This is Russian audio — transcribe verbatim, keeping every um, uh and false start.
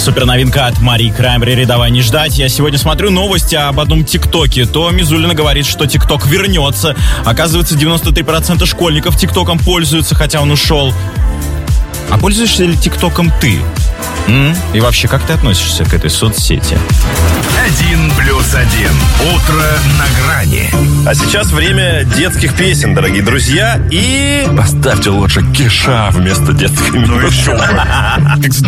Суперновинка от Марии Краймбрери, давай не ждать. Я сегодня смотрю новости об одном ТикТоке. То Мизулина говорит, что ТикТок вернется. Оказывается, девяносто три процента школьников ТикТоком пользуются, хотя он ушел. А пользуешься ли ТикТоком ты? М? И вообще, как ты относишься к этой соцсети? Один плюс один. Утро на грани. А сейчас время детских песен, дорогие друзья. И... Поставьте лучше Кеша вместо детской мелодии. Ну еще бы.